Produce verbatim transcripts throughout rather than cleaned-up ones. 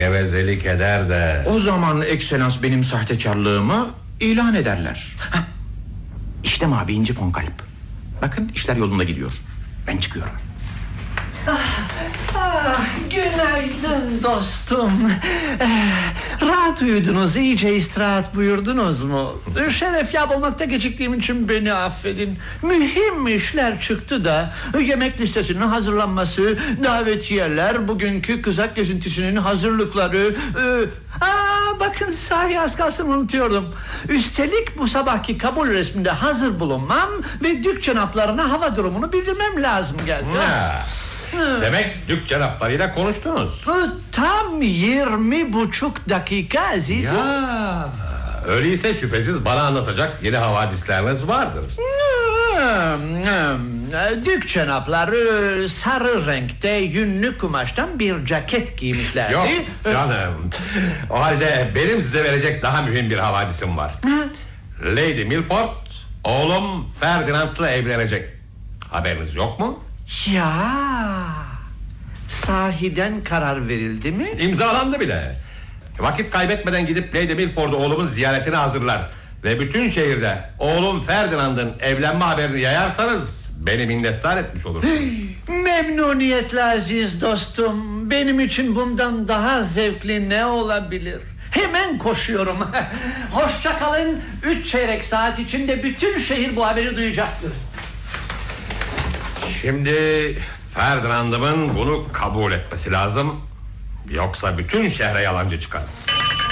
gevezelik eder de. O zaman ekselans benim sahtekarlığımı ilan ederler. Heh. İşte mabeyinci fon kalp. Bakın işler yolunda gidiyor. Ben çıkıyorum. Ah, ah, günaydın dostum. Ee, rahat uyudunuz, iyice istirahat buyurdunuz mu? Şeref yap olmakta geciktiğim için beni affedin. Mühim işler çıktı da yemek listesinin hazırlanması, davetiyeler, bugünkü kızak gezintisinin hazırlıkları. E, aa, bakın sahi az kalsın unutuyordum. Üstelik bu sabahki kabul resminde hazır bulunmam ve dük cenaplarına hava durumunu bildirmem lazım geldi. Ha. Demek dük cenaplarıyla konuştunuz. Tam yirmi buçuk dakika azizim. Ya, öyleyse şüphesiz bana anlatacak yeni havadisleriniz vardır. Dük cenapları sarı renkte yünlü kumaştan bir ceket giymişlerdi. Yok canım. O halde benim size verecek daha mühim bir havadisim var. Lady Milford oğlum Ferdinand'la evlenecek. Haberiniz yok mu? Ya, sahiden karar verildi mi? İmzalandı bile. Vakit kaybetmeden gidip Lady Milford'u oğlumun ziyaretine hazırlar ve bütün şehirde oğlum Ferdinand'ın evlenme haberini yayarsanız beni minnettar etmiş olursunuz. Memnuniyetle aziz dostum. Benim için bundan daha zevkli ne olabilir? Hemen koşuyorum. Hoşça kalın. Üç çeyrek saat içinde bütün şehir bu haberi duyacaktır. Şimdi Ferdinand'ımın bunu kabul etmesi lazım. Yoksa bütün şehre yalancı çıkarız.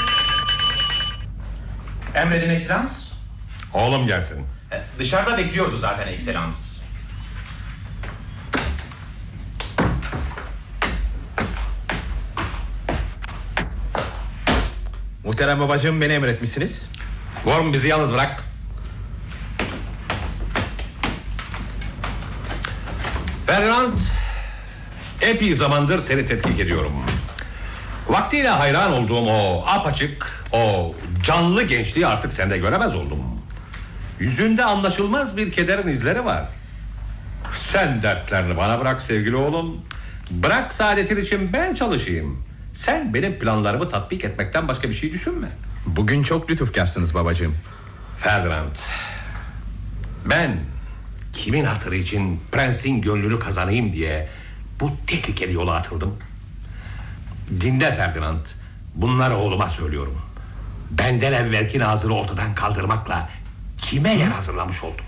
Emredin ekselans. Oğlum gelsin. Dışarıda bekliyordu zaten ekselans. Muhterem babacığım, beni emretmişsiniz. Worm, bizi yalnız bırak. Ferdinand, epey zamandır seni tetkik ediyorum. Vaktiyle hayran olduğum o apaçık, o canlı gençliği artık sende göremez oldum. Yüzünde anlaşılmaz bir kederin izleri var. Sen dertlerini bana bırak sevgili oğlum. Bırak saadetin için ben çalışayım. Sen benim planlarımı tatbik etmekten başka bir şey düşünme. Bugün çok lütufkarsınız babacığım. Ferdinand, ben kimin hatırı için prensin gönlünü kazanayım diye bu tehlikeli yola atıldım. Dinle Ferdinand, bunları oğluma söylüyorum. Benden evvelki nazırı ortadan kaldırmakla kime yer hazırlamış oldum?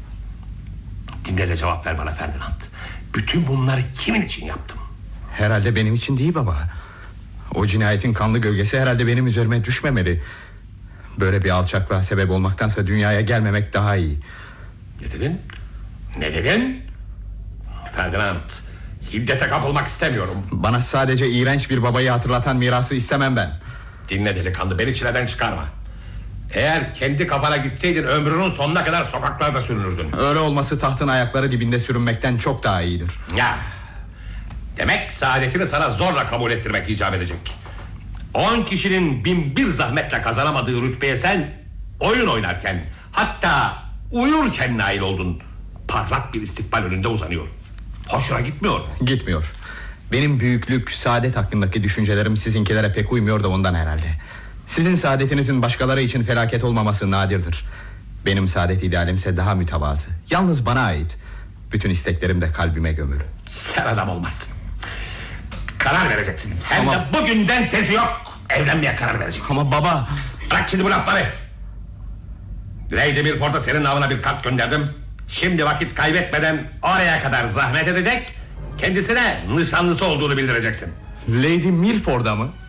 Dinle de cevap ver bana Ferdinand. Bütün bunları kimin için yaptım? Herhalde benim için değil baba. O cinayetin kanlı gölgesi herhalde benim üzerime düşmemeli. Böyle bir alçaklığa sebep olmaktansa dünyaya gelmemek daha iyi. Ne dedin? Ne dedin? Ferdinand, hiddete kapılmak istemiyorum. Bana sadece iğrenç bir babayı hatırlatan mirası istemem ben. Dinle delikanlı, beni çileden çıkarma. Eğer kendi kafana gitseydin ömrünün sonuna kadar sokaklarda sürünürdün. Öyle olması tahtın ayakları dibinde sürünmekten çok daha iyidir. Ya, demek saadetini sana zorla kabul ettirmek icap edecek. On kişinin bin bir zahmetle kazanamadığı rütbeye sen oyun oynarken, hatta uyurken nail oldun. Parlak bir istikbal önünde uzanıyor. Hoşuna gitmiyor. Gitmiyor. Benim büyüklük, saadet hakkındaki düşüncelerim sizinkilere pek uymuyor da ondan herhalde. Sizin saadetinizin başkaları için felaket olmaması nadirdir. Benim saadet idealimse daha mütevazı. Yalnız bana ait. Bütün isteklerim de kalbime gömülü. Sen adam olmazsın. Karar vereceksin. Hem Ama... de bugünden tezi yok. Evlenmeye karar vereceksin. Ama baba... Bırak şimdi bu lafları. Lady Milford'a senin namına bir kart gönderdim. Şimdi vakit kaybetmeden oraya kadar zahmet edecek, kendisine nişanlısı olduğunu bildireceksin. Lady Milford'a mı?